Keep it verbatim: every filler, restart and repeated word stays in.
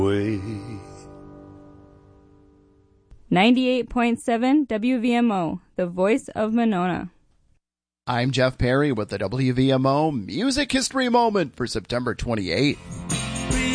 ninety-eight point seven W V M O, the voice of Monona. I'm Jeff Perry with the W V M O Music History Moment for September twenty-eighth.